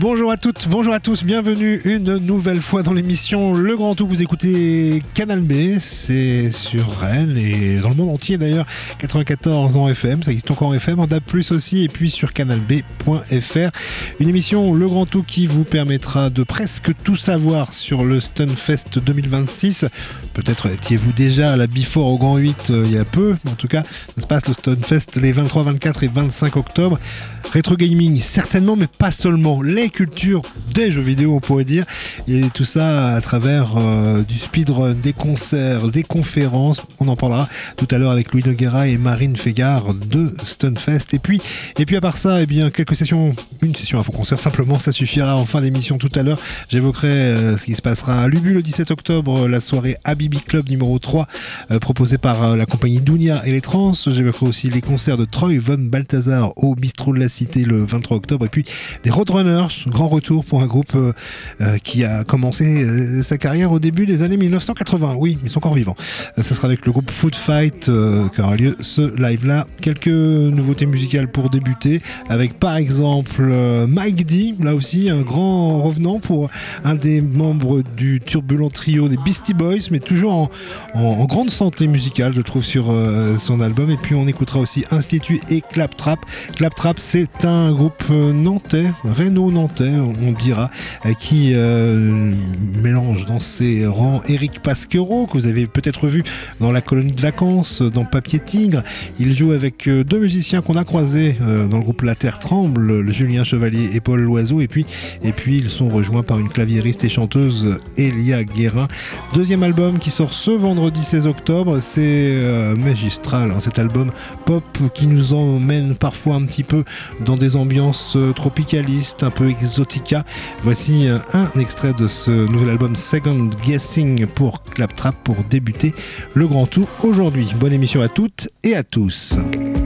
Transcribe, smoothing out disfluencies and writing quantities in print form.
Bonjour à toutes, bonjour à tous, bienvenue une nouvelle fois dans l'émission Le Grand Tout. Vous écoutez Canal B, c'est sur Rennes et dans le monde entier d'ailleurs, 94 en FM, ça existe encore en FM, en DAB+, aussi, et puis sur canalb.fr. Une émission Le Grand Tout qui vous permettra de presque tout savoir sur le Stunfest 2026. Peut-être étiez-vous déjà à la Before au Grand 8 il y a peu, en tout cas, ça se passe le Stunfest les 23, 24 et 25 octobre. Rétro gaming, certainement, mais pas seulement. Les cultures des jeux vidéo, on pourrait dire. Et tout ça à travers du speedrun, des concerts, des conférences. On en parlera tout à l'heure avec Louis Noguera et Marine Fégard de Stunfest. Et puis à part ça, eh bien, quelques sessions, une session info-concert simplement, ça suffira en fin d'émission tout à l'heure. J'évoquerai ce qui se passera à Lubu le 17 octobre, la soirée Habibi Club numéro 3, proposée par la compagnie Dounia et les Trans. J'évoquerai aussi les concerts de Troy Von Balthazar au Bistrot de la Cité le 23 octobre. Et puis des Roadrunners, grand retour pour un groupe qui a commencé sa carrière au début des années 1980. Oui, ils sont encore vivants. Ça sera avec le groupe Food Fight qu'aura lieu ce live-là. Quelques nouveautés musicales pour débuter, avec par exemple Mike D, là aussi un grand revenant pour un des membres du turbulent trio des Beastie Boys, mais toujours en grande santé musicale, je trouve, sur son album. Et puis on écoutera aussi Institut et Claptrap. Claptrap, c'est un groupe nantais, Rhénaux-nantais, on dira, qui mélange dans ses rangs Eric Pasquero, que vous avez peut-être vu dans La Colonie de Vacances, dans Papier Tigre. Il joue avec deux musiciens qu'on a croisés dans le groupe La Terre Tremble, le Julien Chevalier et Paul Loiseau, et puis ils sont rejoints par une claviériste et chanteuse, Elia Guérin. Deuxième album qui sort ce vendredi 16 octobre, c'est magistral, hein, cet album pop qui nous emmène parfois un petit peu dans des ambiances tropicalistes, un peu exotica. Voici un extrait de ce nouvel album Second Guessing pour Claptrap pour débuter le Grand Tout aujourd'hui. Bonne émission à toutes et à tous.